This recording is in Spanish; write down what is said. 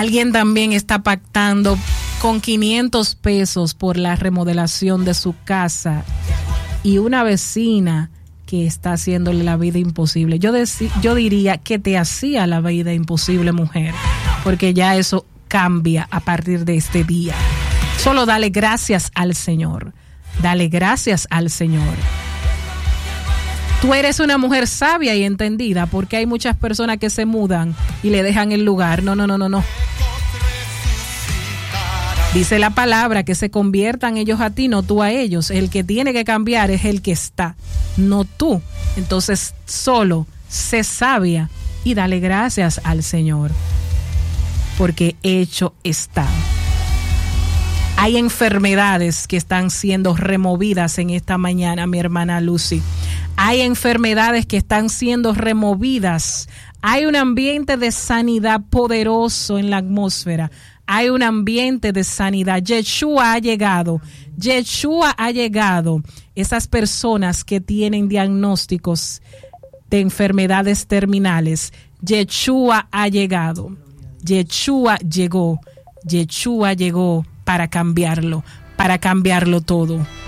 Alguien también está pactando con 500 pesos por la remodelación de su casa y una vecina que está haciéndole la vida imposible. Yo diría que te hacía la vida imposible, mujer, porque ya eso cambia a partir de este día. Solo dale gracias al Señor. Dale gracias al Señor. Tú eres una mujer sabia y entendida, porque hay muchas personas que se mudan y le dejan el lugar. No. Dice la palabra que se conviertan ellos a ti, no tú a ellos. El que tiene que cambiar es el que está, no tú. Entonces, solo sé sabia y dale gracias al Señor, porque hecho está. Hay enfermedades que están siendo removidas en esta mañana, mi hermana Lucy. Hay enfermedades que están siendo removidas. Hay un ambiente de sanidad poderoso en la atmósfera. Hay un ambiente de sanidad. Yeshua ha llegado. Yeshua ha llegado. Esas personas que tienen diagnósticos de enfermedades terminales, Yeshua ha llegado. Yeshua llegó. Yeshua llegó para cambiarlo todo.